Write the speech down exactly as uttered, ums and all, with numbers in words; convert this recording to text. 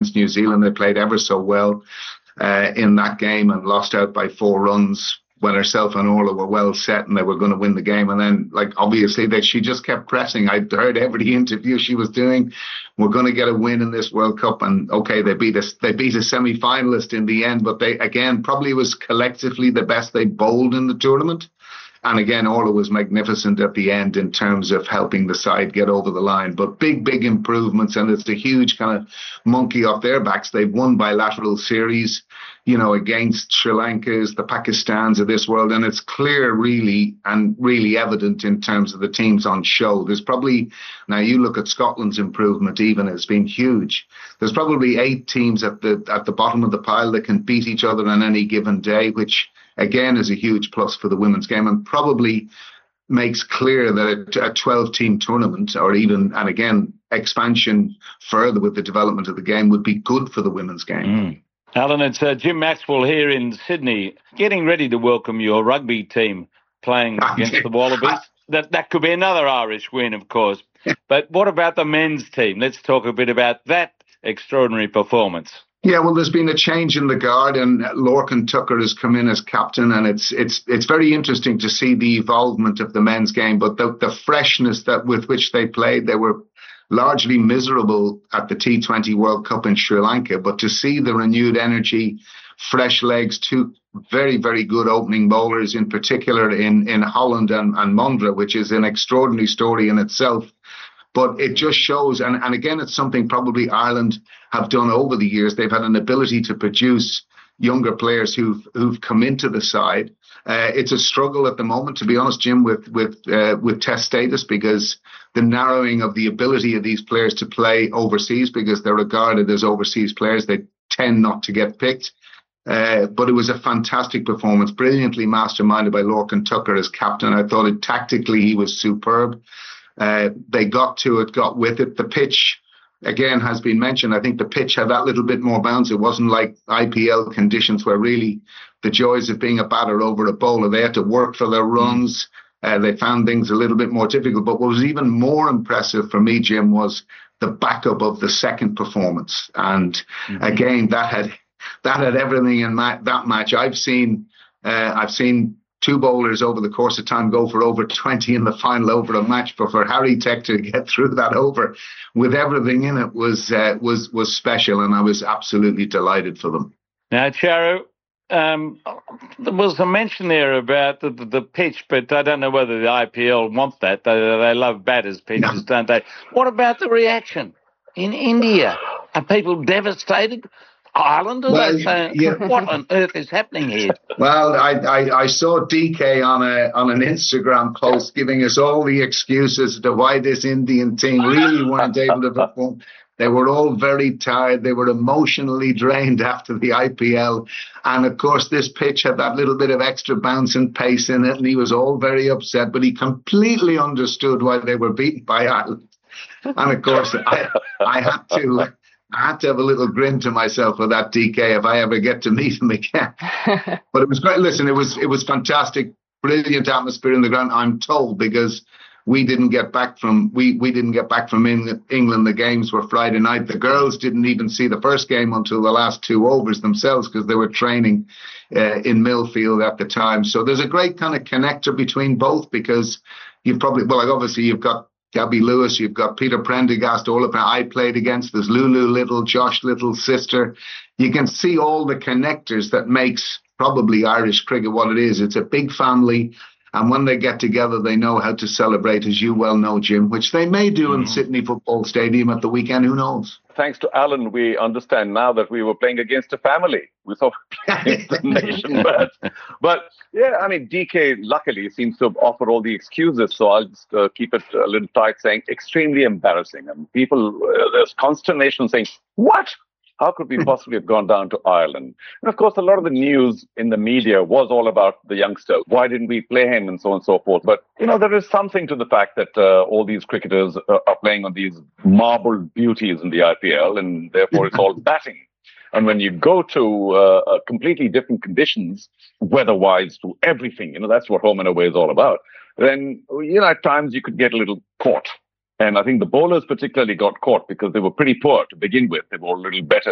against New Zealand. They played ever so well uh, in that game and lost out by four runs when herself and Orla were well set and they were going to win the game. And then, like, obviously, that she just kept pressing. I heard every interview she was doing. We're going to get a win in this World Cup. And, okay, they beat us. They beat a semi-finalist in the end. But they, again, probably was collectively the best they bowled in the tournament. And again, Orla was magnificent at the end in terms of helping the side get over the line. But big, big improvements. And it's a huge kind of monkey off their backs. They've won bilateral series, you know, against Sri Lanka's, the Pakistans of this world. And it's clear, really, and really evident in terms of the teams on show. There's probably, now you look at Scotland's improvement even, it's been huge. There's probably eight teams at the at the bottom of the pile that can beat each other on any given day, which again is a huge plus for the women's game and probably makes clear that a twelve-team tournament or even, and again, expansion further with the development of the game would be good for the women's game. Mm. Alan, it's uh, Jim Maxwell here in Sydney, getting ready to welcome your rugby team playing against the Wallabies. That that could be another Irish win, of course. But what about the men's team? Let's talk a bit about that extraordinary performance. Yeah, well, there's been a change in the guard, and Lorcan Tucker has come in as captain, and it's it's it's very interesting to see the evolvement of the men's game. But the the freshness that with which they played, they were largely miserable at the T twenty World Cup in Sri Lanka. But to see the renewed energy, fresh legs, two very very good opening bowlers, in particular in in Holland and and Mondra, which is an extraordinary story in itself. But it just shows, and, and again, it's something probably Ireland have done over the years. They've had an ability to produce younger players who've who've come into the side. Uh, it's a struggle at the moment, to be honest, Jim, with with uh, with test status, because the narrowing of the ability of these players to play overseas, because they're regarded as overseas players, they tend not to get picked. Uh, but it was a fantastic performance, brilliantly masterminded by Lorcan Tucker as captain. I thought it tactically he was superb. Uh, they got to it, got with it. The pitch, again, has been mentioned. I think the pitch had that little bit more bounce. It wasn't like I P L conditions where really the joys of being a batter over a bowler. They had to work for their runs. Uh, they found things a little bit more difficult. But what was even more impressive for me, Jim, was the backup of the second performance. And mm-hmm. again, that had that had everything in ma- that match. I've seen, uh, I've seen. Two bowlers over the course of time go for over twenty in the final over a match, but for Harry Tech to get through that over with everything in it was uh, was was special, and I was absolutely delighted for them. Now, Charu, um, there was a mention there about the, the, the pitch, but I don't know whether the I P L want that. They, they love batters' pitches, no. don't they? What about the reaction in India? Are people devastated? Ireland, well, saying, yeah. What on earth is happening here? Well, I, I, I saw D K on a on an Instagram post giving us all the excuses to why this Indian team really weren't able to perform. They were all very tired. They were emotionally drained after the I P L. And, of course, this pitch had that little bit of extra bounce and pace in it, and he was all very upset. But he completely understood why they were beaten by Ireland. And, of course, I, I had to... I had to have a little grin to myself with that D K if I ever get to meet him again. But it was great. Listen, it was it was fantastic, brilliant atmosphere in the ground. I'm told because we didn't get back from we we didn't get back from England. The games were Friday night. The girls didn't even see the first game until the last two overs themselves because they were training uh, in Millfield at the time. So there's a great kind of connector between both because you've probably well, like obviously you've got Gabby Lewis, you've got Peter Prendergast, all of them I played against. There's Lulu Little, Josh Little's sister. You can see all the connectors that makes probably Irish cricket what it is. It's a big family. And when they get together, they know how to celebrate, as you well know, Jim, which they may do in mm-hmm. Sydney Football Stadium at the weekend. Who knows? Thanks to Alan, we understand now that we were playing against a family. We thought against the nation. But, but, yeah, I mean, D K, luckily, seems to have offered all the excuses. So I'll just uh, keep it a little tight, saying extremely embarrassing. And people, uh, there's consternation saying, what? How could we possibly have gone down to Ireland? And of course, a lot of the news in the media was all about the youngster. Why didn't we play him and so on and so forth? But, you know, there is something to the fact that uh, all these cricketers uh, are playing on these marble beauties in the I P L, and therefore it's all batting. And when you go to uh, completely different conditions, weather-wise, to everything, you know, that's what home and away is all about, then, you know, at times you could get a little caught. And I think the bowlers particularly got caught because they were pretty poor to begin with. They were a little better